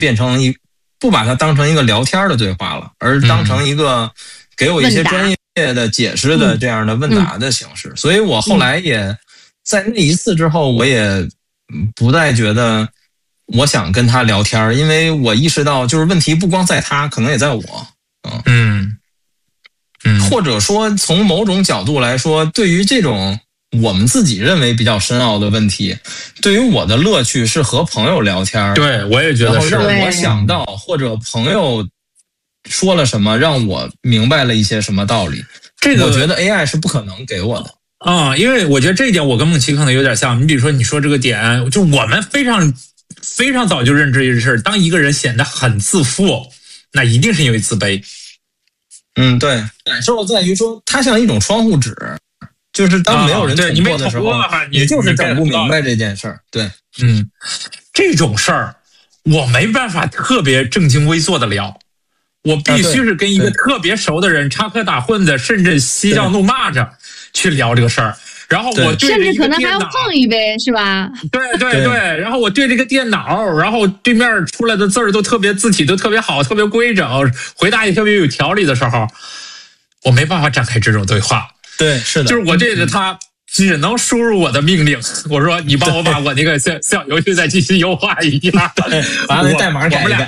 变成不把它当成一个聊天的对话了，而当成一个给我一些专业的解释的这样的问答的形式。所以我后来也在那一次之后，我也不再觉得我想跟他聊天，因为我意识到就是问题不光在他，可能也在我。或者说从某种角度来说，对于这种我们自己认为比较深奥的问题，对于我的乐趣是和朋友聊天。 对，我也觉得是。 然后让我想到，或者朋友说了什么，让我明白了一些什么道理。这个我觉得 AI 是不可能给我的。 因为我觉得这一点我跟梦琪可能有点像。你比如说你说这个点，就我们非常早就认知一个事儿，当一个人显得很自负，那一定是因为自卑。 对，感受在于说，它像一种窗户纸，就是当没有人捅破的时候，你就是整不明白这件事儿。对， 这种事儿我没办法特别正襟危坐的聊，我必须是跟一个特别熟的人插科打诨的，甚至嬉笑怒骂着去聊这个事儿。然后我对甚至可能还要碰一杯，是吧？ 对，然后我对这个电脑，然后对面出来的字儿都特别，字体都特别好，特别规整，回答也特别有条理的时候，我没办法展开这种对话。 对，是的， 就是我对着他只能输入我的命令，我说你帮我把我那个小游戏再继续优化一下， 把那代码改一改。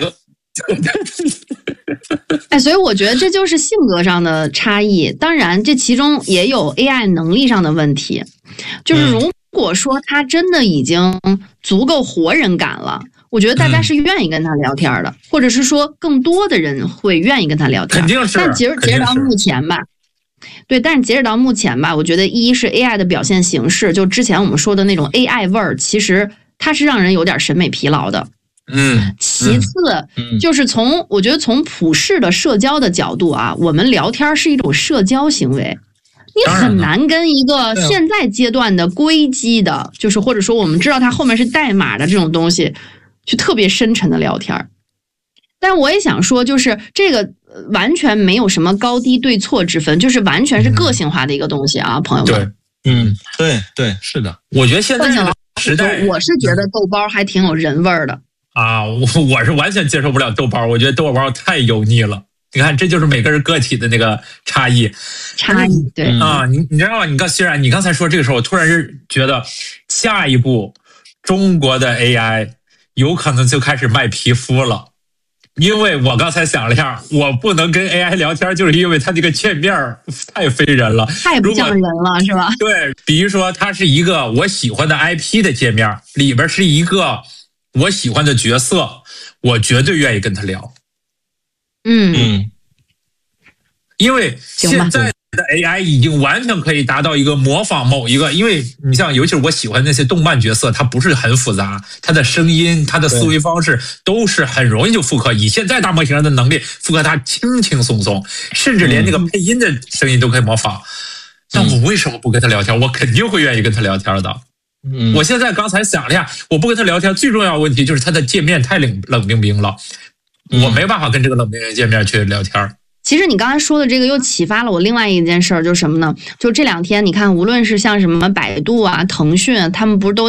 所以我觉得这就是性格上的差异。当然，这其中也有 AI 能力上的问题。就是如果说他真的已经足够活人感了，我觉得大家是愿意跟他聊天的，或者是说更多的人会愿意跟他聊天。 肯定是。 但截止到目前吧，但是截止到目前吧，我觉得一是 AI 的表现形式，就之前我们说的那种 AI 味儿，其实它是让人有点审美疲劳的。其次就是我觉得从普世的社交的角度啊，我们聊天是一种社交行为，你很难跟一个现在阶段的硅基的，就是或者说我们知道它后面是代码的这种东西，去特别深沉的聊天。但我也想说，就是这个完全没有什么高低对错之分，就是完全是个性化的一个东西啊，朋友们。 对，是的。 我觉得现在这个时代， 我是觉得豆包还挺有人味儿的。 我是完全接受不了豆包，我觉得豆包太油腻了。你看，这就是每个人个体的那个差异。 对你知道吗？你刚才说这个时候，我突然是觉得下一步中国的 AI 有可能就开始卖皮肤了。因为我刚才想了一下，我不能跟 AI 聊天，就是因为它这个界面太非人了， 太不像人了，是吧？ 对，比如说它是一个我喜欢的 IP 的界面，里边是一个我喜欢的角色，我绝对愿意跟他聊。因为现在的 AI 已经完全可以达到一个模仿某一个，因为你像尤其是我喜欢那些动漫角色，它不是很复杂，它的声音、它的思维方式都是很容易就复刻，以现在大模型的能力复刻它轻轻松松，甚至连那个配音的声音都可以模仿。那我为什么不跟他聊天？我肯定会愿意跟他聊天的。我现在刚才想了一下，我不跟他聊天最重要的问题就是他的界面太冷冰冰了，我没办法跟这个冷冰冰界面去聊天。 其实你刚才说的这个又启发了我另外一件事儿，就是什么呢？就这两天你看，无论是像什么百度啊、腾讯啊，他们不是都